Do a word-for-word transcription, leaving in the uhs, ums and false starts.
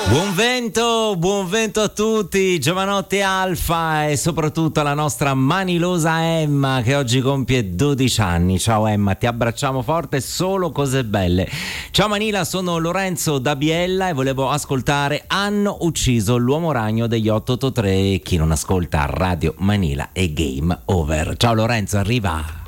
Buon vento, buon vento a tutti, Giovanotti Alfa e soprattutto alla nostra manilosa Emma che oggi compie dodici anni. Ciao Emma, ti abbracciamo forte, solo cose belle. Ciao Manila, sono Lorenzo da Biella e volevo ascoltare Hanno ucciso l'uomo ragno degli otto otto tre. Chi non ascolta Radio Manila è game over. Ciao Lorenzo, arriva.